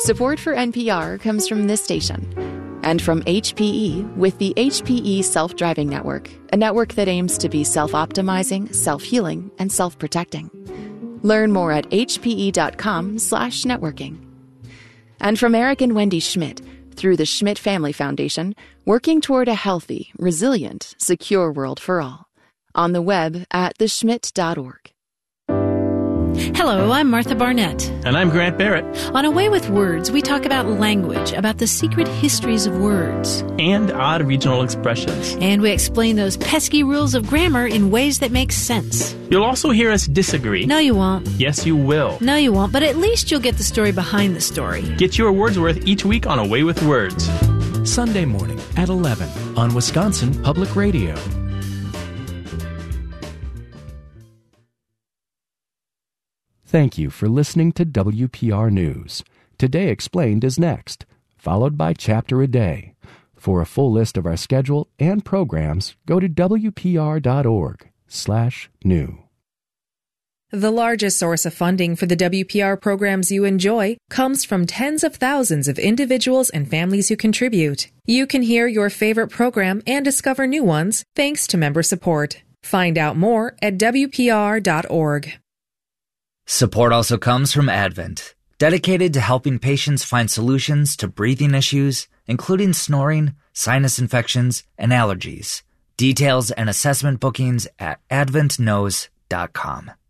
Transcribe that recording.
Support for NPR comes from this station and from HPE with the HPE Self-Driving Network, a network that aims to be self-optimizing, self-healing, and self-protecting. Learn more at hpe.com/networking. And from Eric and Wendy Schmidt, through the Schmidt Family Foundation, working toward a healthy, resilient, secure world for all. On the web at theschmidt.org. Hello, I'm Martha Barnett. And I'm Grant Barrett. On A Way with Words, we talk about language, about the secret histories of words. And odd regional expressions. And we explain those pesky rules of grammar in ways that make sense. You'll also hear us disagree. No, you won't. Yes, you will. No, you won't, but at least you'll get the story behind the story. Get your Wordsworth each week on A Way with Words. Sunday morning at 11 on Wisconsin Public Radio. Thank you for listening to WPR News. Today Explained is next, followed by Chapter a Day. For a full list of our schedule and programs, go to wpr.org/new. The largest source of funding for the WPR programs you enjoy comes from tens of thousands of individuals and families who contribute. You can hear your favorite program and discover new ones thanks to member support. Find out more at WPR.org. Support also comes from Advent, dedicated to helping patients find solutions to breathing issues, including snoring, sinus infections, and allergies. Details and assessment bookings at adventknows.com.